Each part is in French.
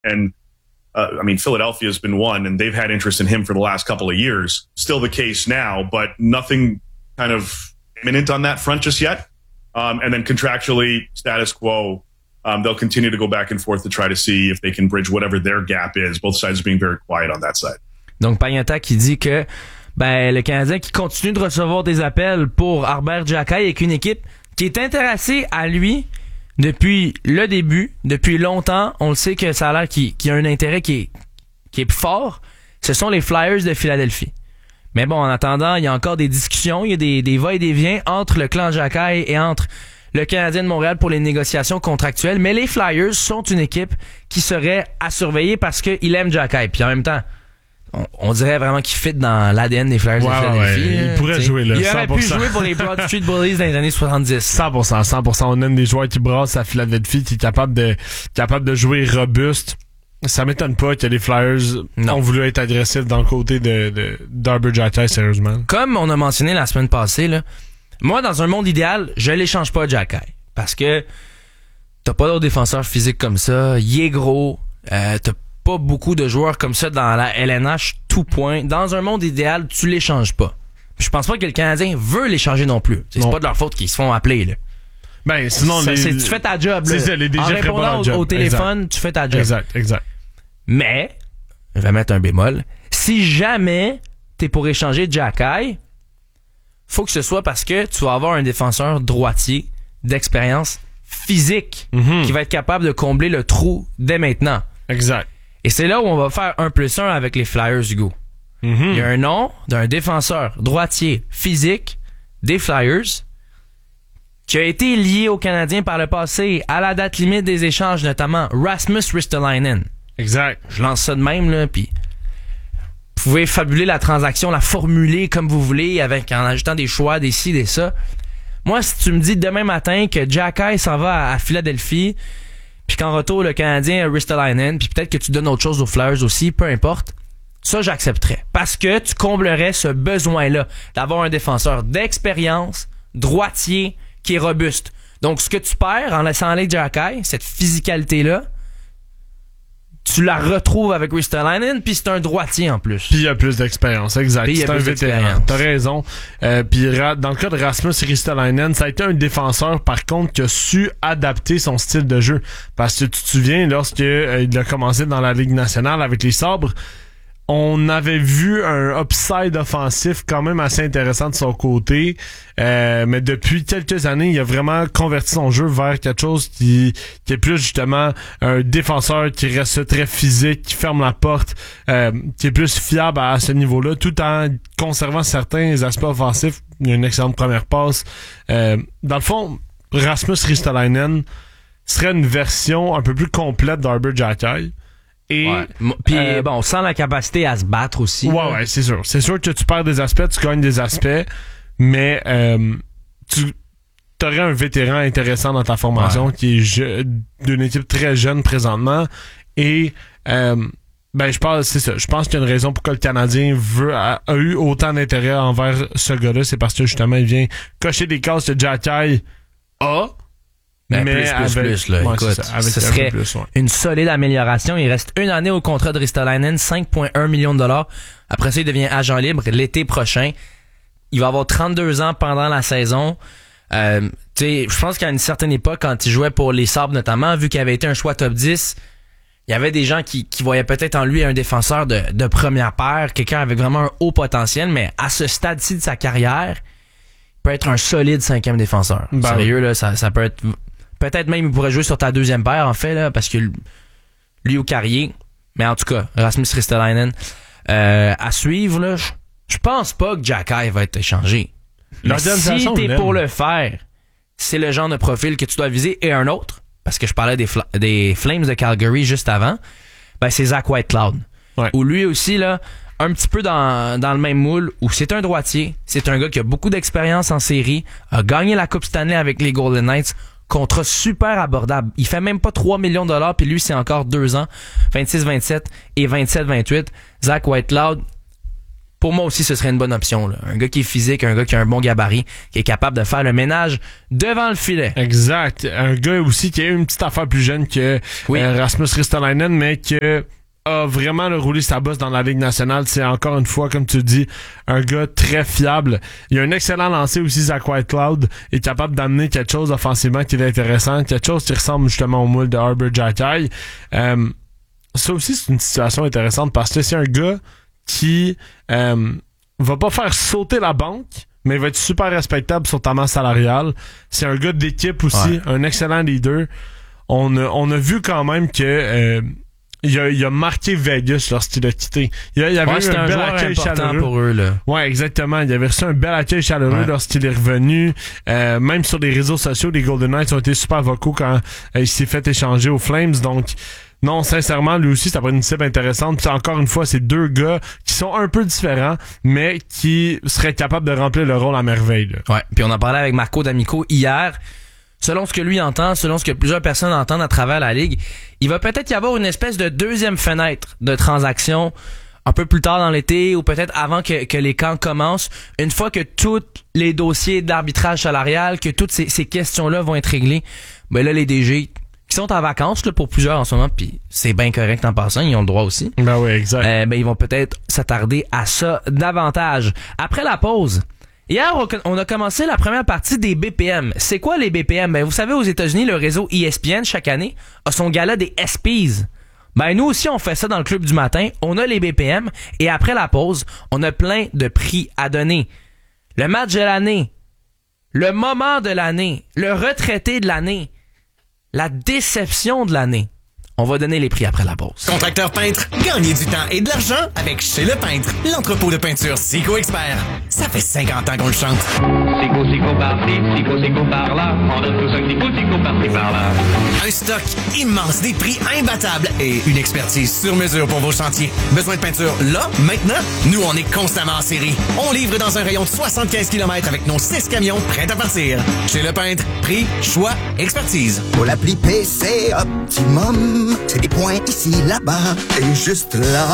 And Philadelphia's been one, and they've had interest in him for the last couple of years. Still the case now, but nothing kind of imminent on that front just yet. And then contractually, status quo. They'll continue to go back and forth to try to see if they can bridge whatever their gap is. Both sides being very quiet on that side. Donc, Pagnotta qui dit que le Canadien qui continue de recevoir des appels pour Arber Xhekaj avec une équipe qui est intéressée à lui depuis le début, depuis longtemps. On le sait que ça a l'air qu'il y a un intérêt qui est fort. Ce sont les Flyers de Philadelphie. Mais bon, en attendant, il y a encore des discussions, il y a des va et des viens entre le clan Xhekaj et entre le Canadien de Montréal pour les négociations contractuelles. Mais les Flyers sont une équipe qui serait à surveiller parce qu'il aime Xhekaj. Puis en même temps, on dirait vraiment qu'il fit dans l'ADN des Flyers de Philadelphie. Ouais. Il pourrait jouer là. Il aurait 100%. Pu jouer pour les Broad Street Bullies dans les années 70. 100%. On aime des joueurs qui brassent à Philadelphie, qui est capable de jouer robuste. Ça m'étonne pas que les Flyers ont voulu être agressifs dans le côté d'Arber Xhekaj, sérieusement. Comme on a mentionné la semaine passée, là, moi, dans un monde idéal, je l'échange pas Xhekaj. Parce que t'as pas d'autres défenseurs physiques comme ça. Il est gros. T'as pas beaucoup de joueurs comme ça dans la LNH, tout point. Dans un monde idéal, tu l'échanges pas. Je pense pas que le Canadien veut l'échanger non plus. C'est pas de leur faute qu'ils se font appeler, là. Ben, sinon, tu fais ta job, là. C'est les DG en répondant au téléphone, tu fais ta job. Exact. Mais, je vais mettre un bémol. Si jamais t'es pour échanger Xhekaj, faut que ce soit parce que tu vas avoir un défenseur droitier d'expérience physique qui va être capable de combler le trou dès maintenant. Exact. Et c'est là où on va faire 1+1 avec les Flyers, Hugo. Il y a un nom d'un défenseur droitier physique des Flyers qui a été lié aux Canadiens par le passé à la date limite des échanges, notamment Rasmus Ristolainen. Exact. Je lance ça de même, là, puis vous pouvez fabuler la transaction, la formuler comme vous voulez, en ajoutant des choix, des ci, des ça. Moi, si tu me dis demain matin que Xhekaj s'en va à Philadelphie, puis qu'en retour, le Canadien a Ristolainen, puis peut-être que tu donnes autre chose aux Flyers aussi, peu importe, ça, j'accepterais. Parce que tu comblerais ce besoin-là d'avoir un défenseur d'expérience, droitier, qui est robuste. Donc, ce que tu perds en laissant aller Xhekaj, cette physicalité-là, tu la retrouves avec Ristolainen, puis c'est un droitier en plus. Puis il y a plus d'expérience, exact. C'est un vétéran. T'as raison. Puis dans le cas de Rasmus Ristolainen, ça a été un défenseur, par contre, qui a su adapter son style de jeu. Parce que tu te souviens, lorsque il a commencé dans la Ligue nationale avec les Sabres, on avait vu un upside offensif quand même assez intéressant de son côté, mais depuis quelques années, il a vraiment converti son jeu vers quelque chose qui est plus justement un défenseur qui reste très physique, qui ferme la porte, qui est plus fiable à ce niveau-là, tout en conservant certains aspects offensifs. Il y a une excellente première passe. Dans le fond, Rasmus Ristolainen serait une version un peu plus complète d'Arber Xhekaj. Puis bon, sans la capacité à se battre aussi. Ouais, c'est sûr. C'est sûr que tu perds des aspects, tu gagnes des aspects, mais tu aurais un vétéran intéressant dans ta formation qui est d'une équipe très jeune présentement. Et je pense qu'il y a une raison pourquoi le Canadien a eu autant d'intérêt envers ce gars-là, c'est parce que justement il vient cocher des cases que Xhekaj a. Mais plus, là. Ouais, écoute, ce serait une solide amélioration. Il reste une année au contrat de Ristolainen, 5,1 millions de dollars. Après ça, il devient agent libre l'été prochain. Il va avoir 32 ans pendant la saison. Je pense qu'à une certaine époque, quand il jouait pour les Sabres notamment, vu qu'il avait été un choix top 10, il y avait des gens qui voyaient peut-être en lui un défenseur de première paire, quelqu'un avec vraiment un haut potentiel, mais à ce stade-ci de sa carrière, il peut être un solide 5e défenseur. Sérieux, là, ça peut être... Peut-être même il pourrait jouer sur ta 2e paire, en fait, là, parce que lui au carrier. Mais en tout cas, Rasmus Ristolainen, à suivre, là, je pense pas que Xhekaj va être échangé. Mais si t'es pour le faire, c'est le genre de profil que tu dois viser. Et un autre, parce que je parlais des Flames de Calgary juste avant, c'est Zach Whitecloud. Ouais. Où lui aussi, là, un petit peu dans le même moule, où c'est un droitier, c'est un gars qui a beaucoup d'expérience en série, a gagné la Coupe Stanley avec les Golden Knights, contrat super abordable. Il fait même pas 3 millions de dollars, puis lui, c'est encore 2 ans, 26-27 et 27-28. Zach Whitecloud, pour moi aussi, ce serait une bonne option, là. Un gars qui est physique, un gars qui a un bon gabarit, qui est capable de faire le ménage devant le filet. Exact. Un gars aussi qui a une petite affaire plus jeune que Rasmus Ristolainen, mais que a vraiment roulé sa bosse dans la Ligue nationale. C'est encore une fois, comme tu dis, un gars très fiable. Il a un excellent lancer aussi, Zach Whitecloud, est capable d'amener quelque chose offensivement qui est intéressant, quelque chose qui ressemble justement au moule de Arbor Xhekaj. Ça aussi, c'est une situation intéressante parce que c'est un gars qui va pas faire sauter la banque, mais il va être super respectable sur ta masse salariale. C'est un gars d'équipe aussi, un excellent leader. On a vu quand même que il a marqué Vegas lorsqu'il a quitté. Il avait eu un bel accueil chaleureux pour eux, là. Ouais, exactement. Il avait reçu un bel accueil chaleureux lorsqu'il est revenu. Même sur les réseaux sociaux, les Golden Knights ont été super vocaux quand il s'est fait échanger aux Flames. Donc, non, sincèrement, lui aussi, ça pourrait être une cible intéressante. Puis encore une fois, c'est deux gars qui sont un peu différents, mais qui seraient capables de remplir le rôle à merveille, là. Ouais. Puis on en parlait avec Marco D'Amico hier. Selon ce que lui entend, selon ce que plusieurs personnes entendent à travers la Ligue, il va peut-être y avoir une espèce de deuxième fenêtre de transaction un peu plus tard dans l'été ou peut-être avant que les camps commencent, une fois que tous les dossiers d'arbitrage salarial, que toutes ces questions-là vont être réglées, ben là, les DG qui sont en vacances là, pour plusieurs en ce moment, puis c'est bien correct en passant, ils ont le droit aussi. Ben oui, exact. Ben ils vont peut-être s'attarder à ça davantage. Après la pause, hier, on a commencé la première partie des BPM. C'est quoi les BPM? Ben, vous savez, aux États-Unis, le réseau ESPN, chaque année, a son gala des ESPYs. Ben, nous aussi, on fait ça dans le club du matin. On a les BPM. Et après la pause, on a plein de prix à donner. Le match de l'année. Le moment de l'année. Le retraité de l'année. La déception de l'année. On va donner les prix après la pause. Contracteur peintre, gagnez du temps et de l'argent avec Chez Le Peintre, l'entrepôt de peinture Sico Expert. Ça fait 50 ans qu'on le chante. Sico, Sico par-ci, Sico, Sico par-là. On donne tous un Sico, Sico par-ci, par-là. Un stock immense, des prix imbattables et une expertise sur mesure pour vos chantiers. Besoin de peinture là, maintenant? Nous, on est constamment en série. On livre dans un rayon de 75 km avec nos 6 camions prêts à partir. Chez Le Peintre, prix, choix, expertise. Pour l'appli PC Optimum, c'est des points ici, là-bas et juste là.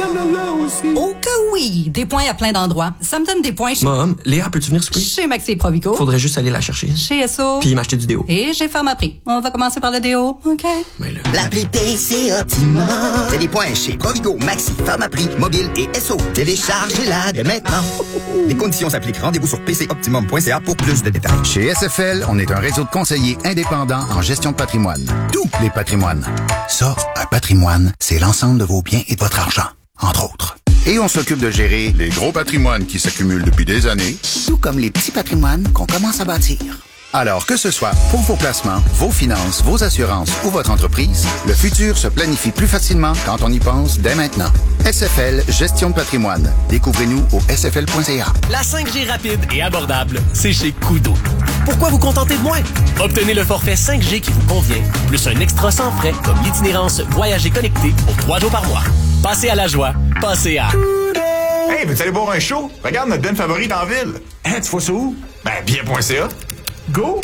Oh que oui! Des points à plein d'endroits. Ça me donne des points chez... Mom, Léa, peux-tu venir souper? Chez Maxi Provico. Faudrait juste aller la chercher. Chez Esso. Puis m'acheter du déo. Et chez Pharmaprix. On va commencer par le déo, OK? Mais là... L'appli PC Optimum, c'est des points chez Provigo, Maxi, Pharmaprix, Mobile et Esso. Téléchargez-la dès maintenant. Les conditions s'appliquent. Rendez-vous sur pcoptimum.ca pour plus de détails. Chez SFL, on est un réseau de conseillers indépendants en gestion de patrimoine. Tous les patrimoines. Ça, un patrimoine, c'est l'ensemble de vos biens et de votre argent, entre autres. Et on s'occupe de gérer les gros patrimoines qui s'accumulent depuis des années, tout comme les petits patrimoines qu'on commence à bâtir. Alors que ce soit pour vos placements, vos finances, vos assurances ou votre entreprise, le futur se planifie plus facilement quand on y pense dès maintenant. SFL Gestion de patrimoine. Découvrez-nous au sfl.ca. La 5G rapide et abordable, c'est chez Koodo. Pourquoi vous contenter de moins? Obtenez le forfait 5G qui vous convient, plus un extra sans frais comme l'itinérance Voyager connecté pour 3 jours par mois. Passez à la joie, passez à... Hey, veux-tu aller boire un show? Regarde notre den favorite en ville. Hein, tu vois ça où? Ben, bien.ca. Go!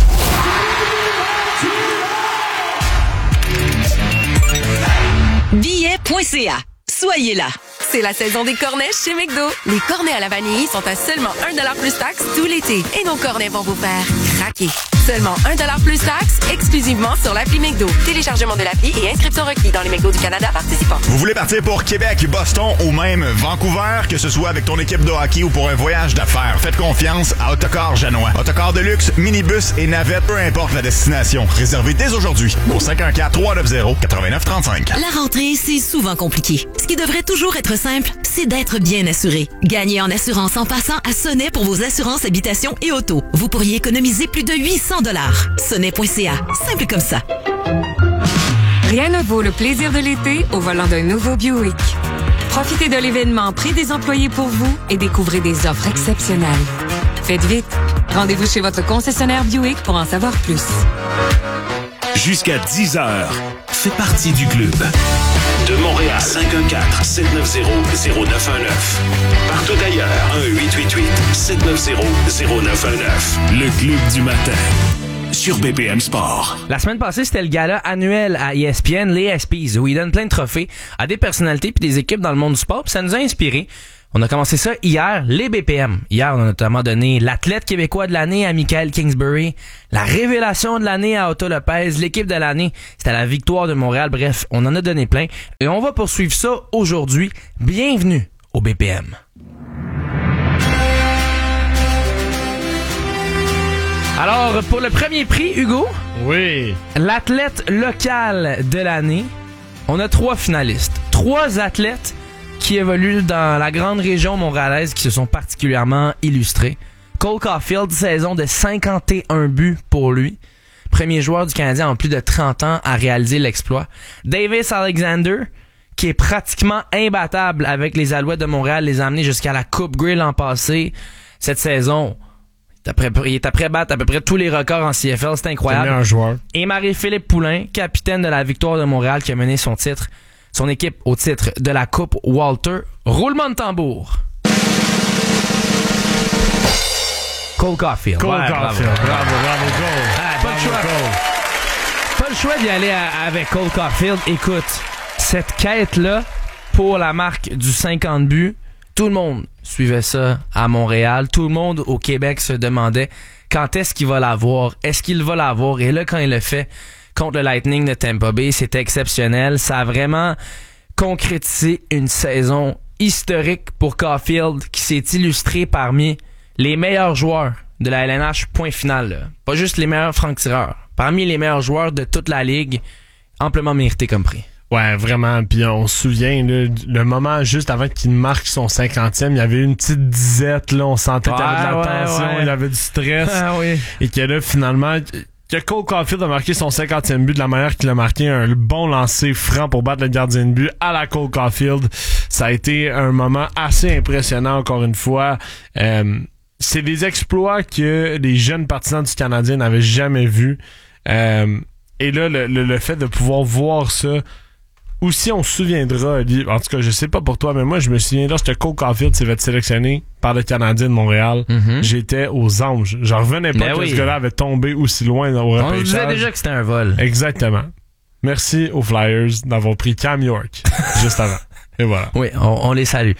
Billet.ca. Soyez là. C'est la saison des cornets chez McDo. Les cornets à la vanille sont à seulement 1$ plus taxe tout l'été. Et nos cornets vont vous faire craquer. Seulement 1$ plus taxe, exclusivement sur l'appli McDo. Téléchargement de l'appli et inscription requis dans les McDo du Canada participants. Vous voulez partir pour Québec, Boston ou même Vancouver, que ce soit avec ton équipe de hockey ou pour un voyage d'affaires, faites confiance à Autocar Janois. Autocar de luxe, minibus et navette, peu importe la destination. Réservez dès aujourd'hui au 514-390-8935. La rentrée, c'est souvent compliqué. Ce qui devrait toujours être simple, c'est d'être bien assuré. Gagnez en assurance en passant à Sonnet pour vos assurances habitation et auto. Vous pourriez économiser plus de 800$. Sonnet.ca. Simple comme ça. Rien ne vaut le plaisir de l'été au volant d'un nouveau Buick. Profitez de l'événement Prix des employés pour vous et découvrez des offres exceptionnelles. Faites vite. Rendez-vous chez votre concessionnaire Buick pour en savoir plus. Jusqu'à 10h, fais partie du club. De Montréal, 514-790-0919. Partout ailleurs, 1-888-790-0919. Le club du matin. Sur BPM Sport. La semaine passée, c'était le gala annuel à ESPN, les ESPYs, où ils donnent plein de trophées à des personnalités puis des équipes dans le monde du sport. Puis ça nous a inspiré. On a commencé ça hier, les BPM. Hier, on a notamment donné l'athlète québécois de l'année à Michael Kingsbury, la révélation de l'année à Otto Lopez, l'équipe de l'année, c'était la victoire de Montréal. Bref, on en a donné plein. Et on va poursuivre ça aujourd'hui. Bienvenue au BPM. Alors, pour le premier prix, Hugo. Oui. L'athlète local de l'année. On a 3 finalistes. 3 athlètes qui évoluent dans la grande région montréalaise qui se sont particulièrement illustrés. Cole Caulfield, saison de 51 buts pour lui. Premier joueur du Canadien en plus de 30 ans à réaliser l'exploit. Davis Alexander, qui est pratiquement imbattable avec les Alouettes de Montréal, les a amenés jusqu'à la Coupe Grey l'an passé. Cette saison, il est après battre à peu près tous les records en CFL, c'est incroyable. C'est le meilleur joueur. Et Marie-Philippe Poulain, capitaine de la victoire de Montréal, qui a mené son équipe au titre de la Coupe Walter. Roulement de tambour. Cole Caulfield. Cole Caulfield. Bravo, Cole. Pas le choix d'y aller avec Cole Caulfield. Écoute, cette quête-là, pour la marque du 50 buts, tout le monde suivait ça à Montréal. Tout le monde au Québec se demandait quand est-ce qu'il va l'avoir. Est-ce qu'il va l'avoir? Et là, quand il le fait contre le Lightning de Tampa Bay, c'était exceptionnel. Ça a vraiment concrétisé une saison historique pour Caulfield qui s'est illustré parmi les meilleurs joueurs de la LNH, point final. Là. Pas juste les meilleurs francs-tireurs. Parmi les meilleurs joueurs de toute la ligue, amplement mérité comme prix. Ouais, vraiment. Puis on se souvient, là, le moment juste avant qu'il marque son 50e, il y avait une petite disette, là, on sentait qu'il y avait de la tension, il y avait du stress. Ah, oui. Et que là, finalement, que Cole Caulfield a marqué son 50e but de la manière qu'il a marqué, un bon lancer franc pour battre le gardien de but à la Cole Caulfield. Ça a été un moment assez impressionnant, encore une fois. C'est des exploits que les jeunes partisans du Canadien n'avaient jamais vus. Et là, le fait de pouvoir voir ça, aussi on se souviendra, en tout cas je sais pas pour toi, mais moi je me souviens lorsque Cole Caulfield s'est fait sélectionner par le Canadien de Montréal, j'étais aux anges. J'en revenais pas que ce gars-là avait tombé aussi loin au repêchage. On disait déjà que c'était un vol. Exactement. Merci aux Flyers d'avoir pris Cam York juste avant. Et voilà. Oui, on les salue.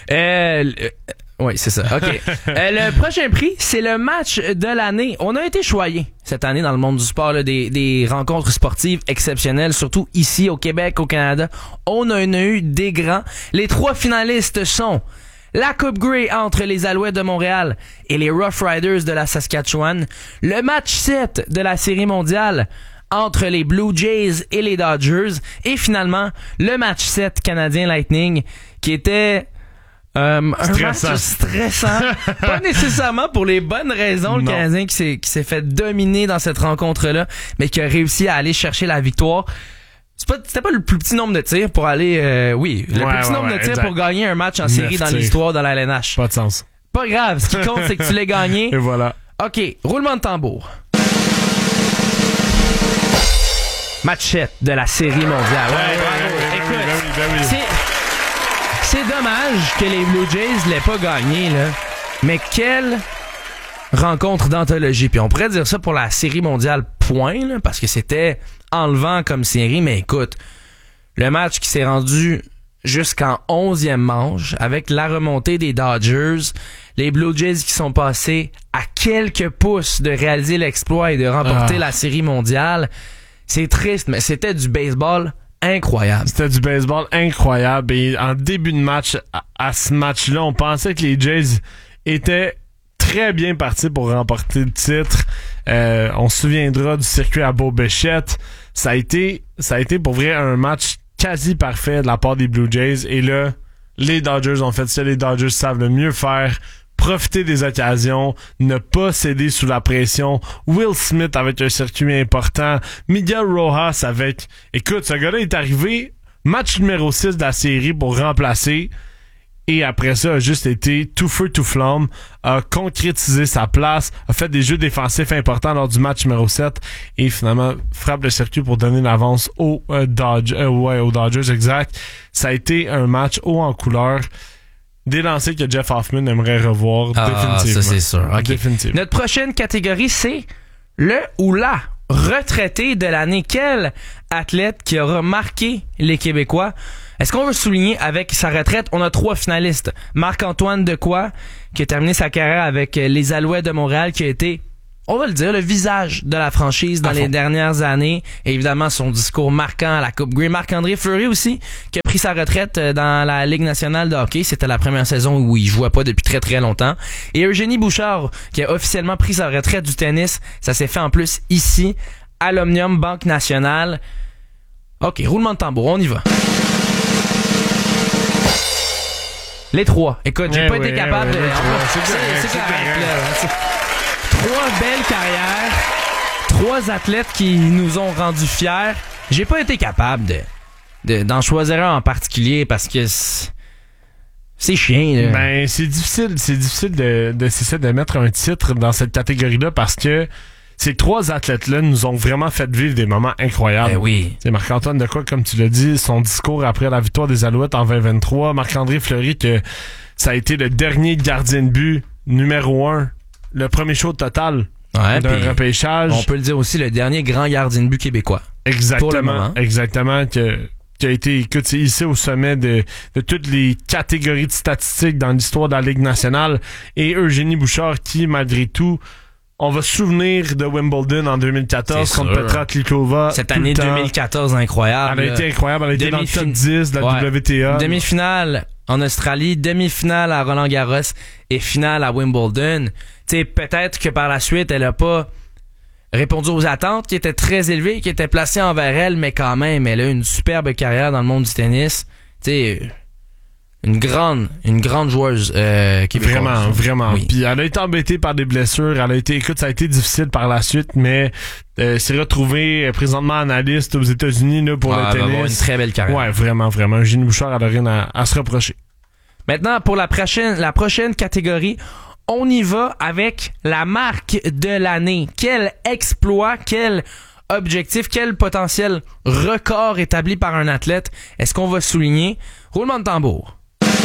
Oui, c'est ça. OK. Le prochain prix, c'est le match de l'année. On a été choyés cette année dans le monde du sport, là, des rencontres sportives exceptionnelles, surtout ici au Québec, au Canada. On en a eu des grands. Les 3 finalistes sont la Coupe Grey entre les Alouettes de Montréal et les Rough Riders de la Saskatchewan, le match 7 de la Série mondiale entre les Blue Jays et les Dodgers, et finalement, le match 7 Canadien Lightning, qui était un match stressant. Pas nécessairement pour les bonnes raisons, le Canadien qui s'est fait dominer dans cette rencontre-là, mais qui a réussi à aller chercher la victoire. C'était pas le plus petit nombre de tirs pour aller... le plus petit nombre de tirs exact. Pour gagner un match en série dans l'histoire de la LNH. Pas de sens. Pas grave, ce qui compte, c'est que tu l'as gagné. Et voilà. OK, roulement de tambour. Match 7 de la Série mondiale. Écoute, c'est dommage que les Blue Jays l'aient pas gagné, là. Mais quelle rencontre d'anthologie. Puis on pourrait dire ça pour la Série mondiale, point, là, parce que c'était enlevant comme série. Mais écoute, le match qui s'est rendu jusqu'en 11e manche, avec la remontée des Dodgers, les Blue Jays qui sont passés à quelques pouces de réaliser l'exploit et de remporter la Série mondiale. C'est triste, mais c'était du baseball incroyable. C'était du baseball incroyable. Et en début de match, à ce match-là, on pensait que les Jays étaient très bien partis pour remporter le titre. On se souviendra du circuit à Beau-Béchette. Ça a été pour vrai un match quasi parfait de la part des Blue Jays. Et là, les Dodgers ont fait ça. Les Dodgers savent le mieux faire. Profiter des occasions, ne pas céder sous la pression. Will Smith avec un circuit important. Miguel Rojas avec... Écoute, ce gars-là est arrivé, match numéro 6 de la série pour remplacer. Et après ça, a juste été tout feu, tout flamme, a concrétisé sa place, a fait des jeux défensifs importants lors du match numéro 7 et finalement frappe le circuit pour donner l'avance aux Dodgers, exact. Ça a été un match haut en couleur. Des lancers que Jeff Hoffman aimerait revoir définitivement. Ça c'est sûr. Okay. Définitivement. Notre prochaine catégorie, c'est le ou la retraité de l'année. Quel athlète qui aura marqué les Québécois? Est-ce qu'on veut souligner avec sa retraite? On a 3 finalistes. Marc-Antoine Dequoy, qui a terminé sa carrière avec les Alouettes de Montréal, qui a été, on va le dire, le visage de la franchise dans les dernières années. Et évidemment, son discours marquant à la Coupe Grey. Marc-André Fleury aussi, qui a pris sa retraite dans la Ligue nationale de hockey. C'était la première saison où il jouait pas depuis très très longtemps. Et Eugénie Bouchard, qui a officiellement pris sa retraite du tennis. Ça s'est fait en plus ici, à l'Omnium Banque Nationale. OK, roulement de tambour, on y va. Les 3. Écoute, j'ai pas été capable de... C'est correct, là. 3 belles carrières, 3 athlètes qui nous ont rendus fiers. J'ai pas été capable d'en choisir un en particulier parce que c'est chiant, là. Ben, c'est difficile de mettre un titre dans cette catégorie-là parce que ces 3 athlètes-là nous ont vraiment fait vivre des moments incroyables. Ben oui. C'est Marc-Antoine Dequoy, comme tu l'as dit, son discours après la victoire des Alouettes en 2023. Marc-André Fleury, que ça a été le dernier gardien de but numéro 1, le premier show total d'un repêchage. On peut le dire aussi, le dernier grand gardien de but québécois. Exactement. Pour le moment. Exactement. Qui a été, écoute, c'est hissé au sommet de toutes les catégories de statistiques dans l'histoire de la Ligue nationale. Et Eugénie Bouchard, qui, malgré tout, on va se souvenir de Wimbledon en 2014 contre Petra Klikova. Cette année 2014 incroyable. Elle a été incroyable. Elle a été dans le top 10 de la WTA. Demi-finale en Australie, demi-finale à Roland-Garros et finale à Wimbledon. Tu sais, peut-être que par la suite, elle a pas répondu aux attentes qui étaient très élevées, qui étaient placées envers elle, mais quand même, elle a une superbe carrière dans le monde du tennis. Tu sais, une grande joueuse québécoise. Vraiment. Oui. Puis elle a été embêtée par des blessures. Ça a été difficile par la suite, mais s'est retrouvée présentement analyste aux États-Unis là, pour le tennis. Elle va avoir une très belle carrière. Ouais, vraiment. Eugénie Bouchard, elle a rien à se reprocher. Maintenant, pour la prochaine catégorie, on y va avec la marque de l'année. Quel exploit, quel objectif, quel potentiel record établi par un athlète est-ce qu'on va souligner? Roulement de tambour.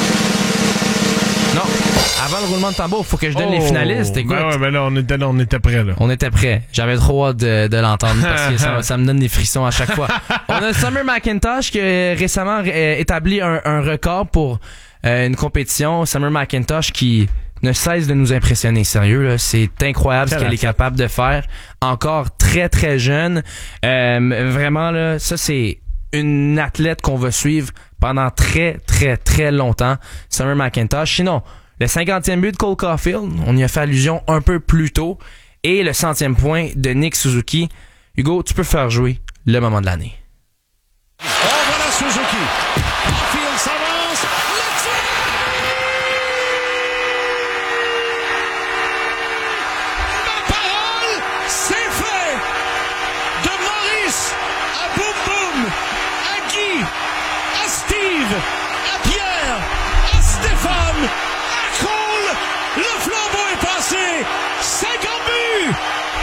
Non, avant le roulement de tambour, il faut que je donne les finalistes. Écoute. Ben là, on était prêts. Là. On était prêts. J'avais trop hâte de l'entendre parce que ça me donne des frissons à chaque fois. On a Summer McIntosh qui a récemment établi un record pour une compétition. Summer McIntosh qui ne cesse de nous impressionner. Sérieux, là, c'est incroyable ce qu'elle est capable de faire. Encore très, très jeune. Vraiment, là, ça, c'est une athlète qu'on va suivre pendant très, très, très longtemps. Summer McIntosh. Sinon, le 50e but de Cole Caulfield, on y a fait allusion un peu plus tôt. Et le 100e point de Nick Suzuki. Hugo, tu peux faire jouer le moment de l'année. Oh, voilà Suzuki. Caulfield s'avance. Ma parole, c'est fait. De Maurice à Boum Boum, à Guy, à Steve, à Pierre, à Stéphane, à Cole, le flambeau est passé. 50 buts.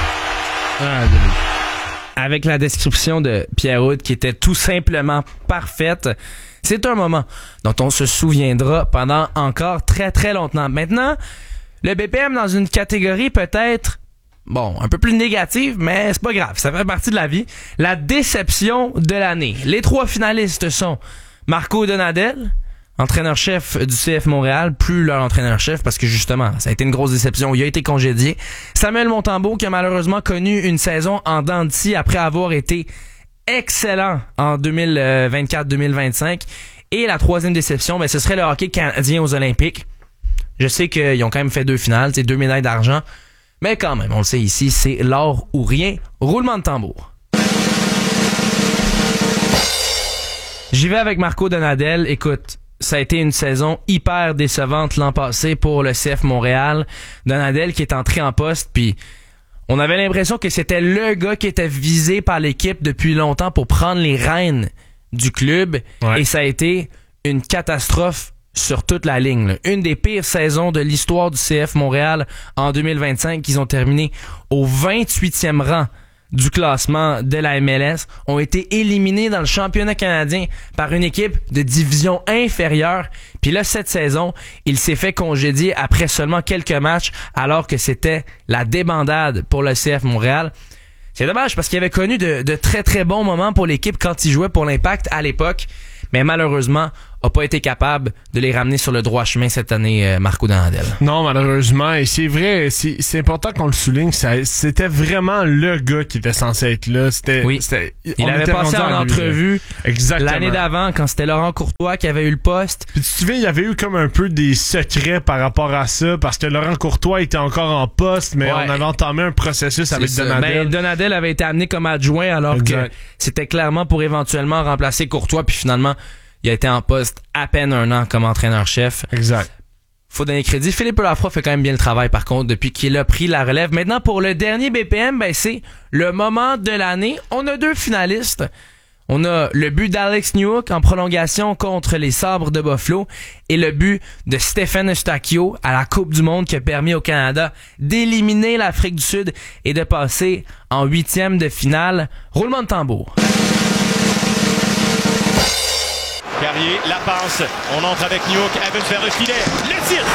Avec la description de Pierre-Houd qui était tout simplement parfaite, c'est un moment dont on se souviendra pendant encore très très longtemps. Maintenant, le BPM dans une catégorie peut-être, un peu plus négative, mais c'est pas grave, ça fait partie de la vie. La déception de l'année. Les 3 finalistes sont Marco Donadel, entraîneur-chef du CF Montréal, plus leur entraîneur-chef parce que justement, ça a été une grosse déception. Il a été congédié. Samuel Montembeault qui a malheureusement connu une saison en dents de scie après avoir été excellent en 2024-2025. Et la 3e déception, ce serait le hockey canadien aux Olympiques. Je sais qu'ils ont quand même fait 2 finales, 2 médailles d'argent. Mais quand même, on le sait ici, c'est l'or ou rien. Roulement de tambour. J'y vais avec Marco Donadel. Écoute, ça a été une saison hyper décevante l'an passé pour le CF Montréal. Donadel qui est entré en poste, puis on avait l'impression que c'était le gars qui était visé par l'équipe depuis longtemps pour prendre les rênes du club. Ouais. Et ça a été une catastrophe sur toute la ligne. Là. Une des pires saisons de l'histoire du CF Montréal en 2025. Ils ont terminé au 28e rang du classement de la MLS, ont été éliminés dans le championnat canadien par une équipe de division inférieure. Puis là, cette saison, il s'est fait congédier après seulement quelques matchs, alors que c'était la débandade pour le CF Montréal. C'est dommage parce qu'il avait connu de très très bons moments pour l'équipe quand il jouait pour l'Impact à l'époque, mais malheureusement a pas été capable de les ramener sur le droit chemin cette année, Marco Donadel. Non, malheureusement, et c'est vrai, c'est important qu'on le souligne, c'était vraiment le gars qui était censé être là. Il avait passé en entrevue l'année d'avant quand c'était Laurent Courtois qui avait eu le poste. Puis tu te souviens, il y avait eu comme un peu des secrets par rapport à ça, parce que Laurent Courtois était encore en poste, mais on avait entamé un processus avec Donadel. Donadel avait été amené comme adjoint alors que c'était clairement pour éventuellement remplacer Courtois, puis finalement il a été en poste à peine un an comme entraîneur-chef. Exact. Faut donner crédit. Philippe Lafroy fait quand même bien le travail, par contre, depuis qu'il a pris la relève. Maintenant, pour le dernier BPM, c'est le moment de l'année. On a 2 finalistes. On a le but d'Alex Newhook en prolongation contre les Sabres de Buffalo et le but de Stephen Eustáquio à la Coupe du Monde qui a permis au Canada d'éliminer l'Afrique du Sud et de passer en 8e de finale. Roulement de tambour. Carrier, la passe, on entre avec Newhook, Evans vers le filet, le tir!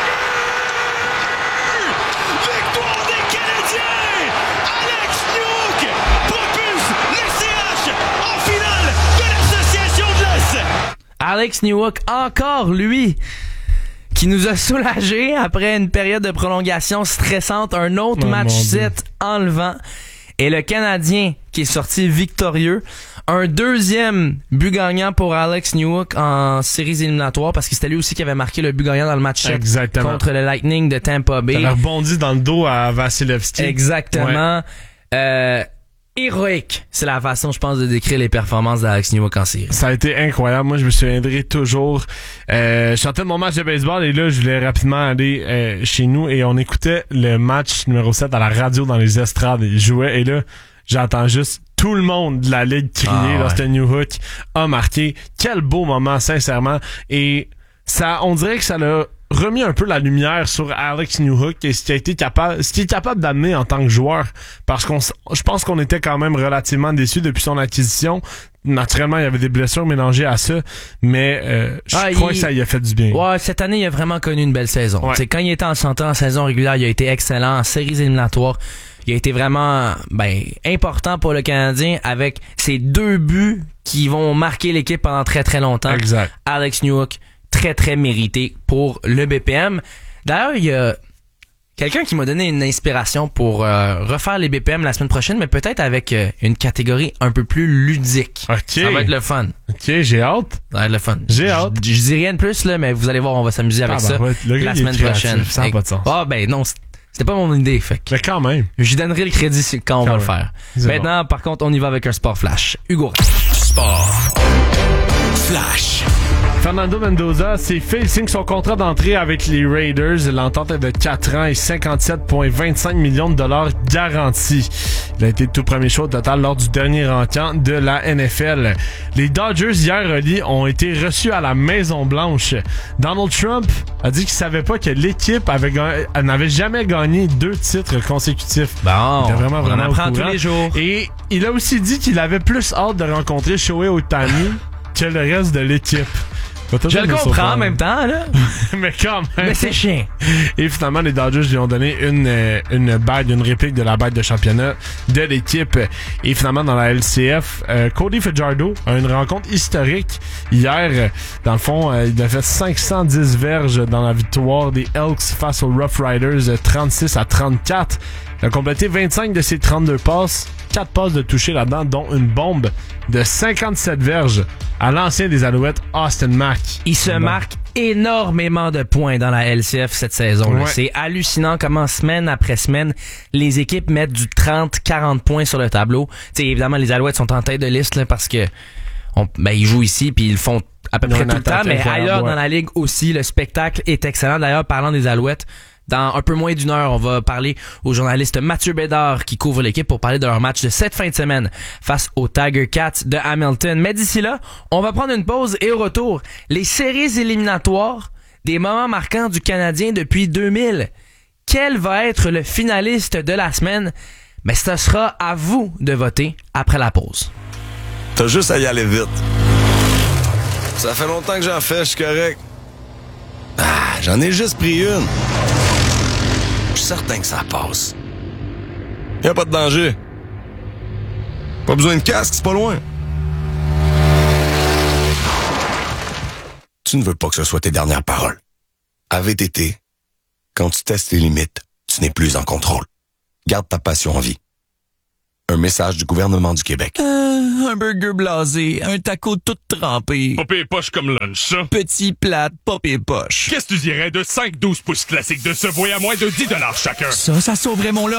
Victoire des Canadiens! Alex Newhook propulse le CH en finale de l'Association de l'Est! Alex Newhook, encore lui, qui nous a soulagés après une période de prolongation stressante, un autre match 7 enlevant. Et le Canadien qui est sorti victorieux. Un 2e but gagnant pour Alex Newhook en séries éliminatoires parce que c'était lui aussi qui avait marqué le but gagnant dans le match contre le Lightning de Tampa Bay. Il a rebondi dans le dos à Vasilevskiy. Exactement. Ouais. Héroïque, c'est la façon, je pense, de décrire les performances d'Alex Newhook en série. Ça a été incroyable. Moi, je me souviendrai toujours. Je sortais de mon match de baseball et là, je voulais rapidement aller chez nous et on écoutait le match numéro 7 à la radio dans les estrades. Il jouait et là, j'entends juste tout le monde de la ligue crier lorsque Newhook a marqué. Quel beau moment, sincèrement. Et ça, on dirait que ça l'a remis un peu la lumière sur Alex Newhook et ce qu'il est capable d'amener en tant que joueur. Parce je pense qu'on était quand même relativement déçus depuis son acquisition. Naturellement, il y avait des blessures mélangées à ça, mais je crois que ça y a fait du bien. Ouais, cette année, il a vraiment connu une belle saison. Ouais. Quand il était en santé en saison régulière, il a été excellent en séries éliminatoires. Il a été vraiment important pour le Canadien avec ses 2 buts qui vont marquer l'équipe pendant très très longtemps. Exact. Alex Newhook, très très mérité pour le BPM. D'ailleurs, il y a quelqu'un qui m'a donné une inspiration pour refaire les BPM la semaine prochaine, mais peut-être avec une catégorie un peu plus ludique. Okay. Ça va être le fun. Ok, j'ai hâte. Ça va être le fun. J'ai hâte. Je dis rien de plus, là, mais vous allez voir, on va s'amuser avec ça la semaine prochaine. Ça n'a pas de sens. Non, c'était pas mon idée, fait que. Mais quand même. J'y donnerai le crédit quand on va le faire. Maintenant, par contre, on y va avec un sport flash. Hugo. Sport flash. Fernando Mendoza s'est fait signe son contrat d'entrée avec les Raiders. L'entente est de 4 ans et 57,25 millions de dollars garantis. Il a été le tout premier choix au total lors du dernier rencontre de la NFL. Les Dodgers, hier, Oli, ont été reçus à la Maison-Blanche. Donald Trump a dit qu'il savait pas que l'équipe n'avait jamais gagné 2 titres consécutifs. Bon, il était vraiment on en apprend tous les jours. Et il a aussi dit qu'il avait plus hâte de rencontrer Shohei Ohtani que le reste de l'équipe. Je le comprends en même temps, là. Mais quand même. Mais c'est chiant. Et finalement, les Dodgers lui ont donné une réplique de la bague de championnat de l'équipe. Et finalement, dans la LCF, Cody Fajardo a une rencontre historique hier. Dans le fond, il a fait 510 verges dans la victoire des Elks face aux Rough Riders, 36-34. Il a complété 25 de ses 32 passes. 4 passes de toucher là-dedans, dont une bombe de 57 verges à l'ancien des Alouettes, Austin Mack. Il se marque énormément de points dans la LCF cette saison. Ouais. C'est hallucinant comment semaine après semaine, les équipes mettent du 30-40 points sur le tableau. T'sais, évidemment, les Alouettes sont en tête de liste là, parce que ils jouent ici puis ils le font à peu près tout le temps, mais ailleurs dans la ligue aussi, le spectacle est excellent. D'ailleurs, parlant des Alouettes, dans un peu moins d'une heure, on va parler au journaliste Mathieu Bédard qui couvre l'équipe pour parler de leur match de cette fin de semaine face aux Tiger Cats de Hamilton. Mais d'ici là, on va prendre une pause et au retour, les séries éliminatoires des moments marquants du Canadien depuis 2000. Quel va être le finaliste de la semaine? Mais ce sera à vous de voter après la pause. T'as juste à y aller vite. Ça fait longtemps que j'en fais, je suis correct. J'en ai juste pris une. Je suis certain que ça passe. Y'a pas de danger. Pas besoin de casque, c'est pas loin. Tu ne veux pas que ce soit tes dernières paroles. À VTT, quand tu testes les limites, tu n'es plus en contrôle. Garde ta passion en vie. Un message du gouvernement du Québec. Un burger blasé, un taco tout trempé. Pas pire poche comme lunch, ça. Petit plate, pas pire poche. Qu'est-ce que tu dirais de 5-12 pouces classiques de ce voyage à moins de 10$ chacun? Ça sauverait mon lunch.